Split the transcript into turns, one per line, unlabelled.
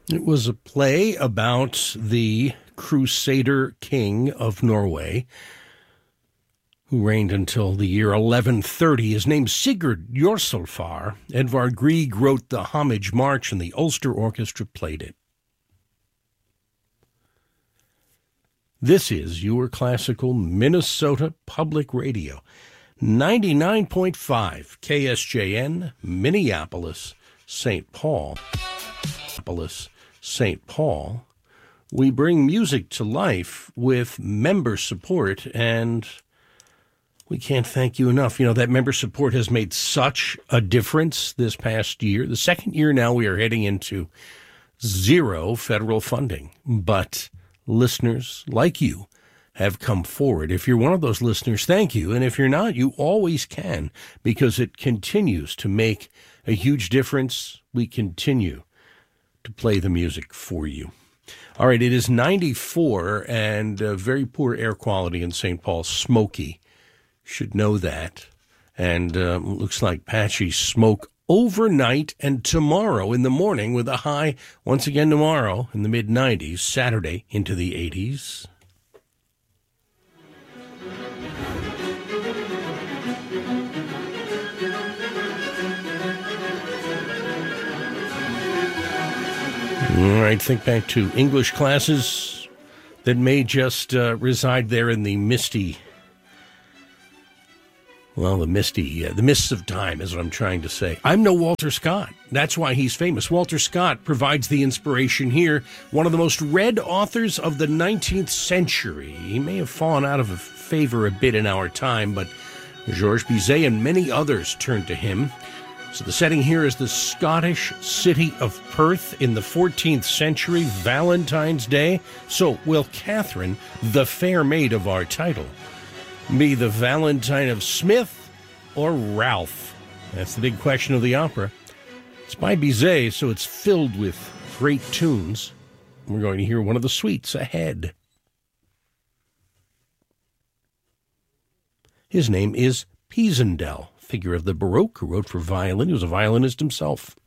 It was a play about the Crusader king of Norway, who reigned until the year 1130. His name's Sigurd Jorsalfar. Edvard Grieg wrote the homage march, and the Ulster Orchestra played it. This is your classical Minnesota Public Radio, 99.5 KSJN, Minneapolis, St. Paul. St. Paul. We bring music to life with member support, and we can't thank you enough. You know, that member support has made such a difference this past year. The second year now we are heading into zero federal funding, but listeners like you have come forward. If you're one of those listeners, thank you. And if you're not, you always can, because it continues to make a huge difference. We continue to play the music for you. All right, it is 94 and very poor air quality in St. Paul, smoky. Should know that. And looks like patchy smoke overnight and tomorrow in the morning, with a high once again tomorrow in the mid-90s, Saturday into the 80s. All right, think back to English classes that may just reside there in the misty, the mists of time is what I'm trying to say. I'm no Walter Scott. That's why he's famous. Walter Scott provides the inspiration here, one of the most read authors of the 19th century. He may have fallen out of favor a bit in our time, but Georges Bizet and many others turned to him. So the setting here is the Scottish city of Perth in the 14th century, Valentine's Day. So will Catherine, the fair maid of our title, be the Valentine of Smith or Ralph? That's the big question of the opera. It's by Bizet, so it's filled with great tunes. We're going to hear one of the suites ahead. His name is Pisendel, figure of the Baroque who wrote for violin. He was a violinist himself.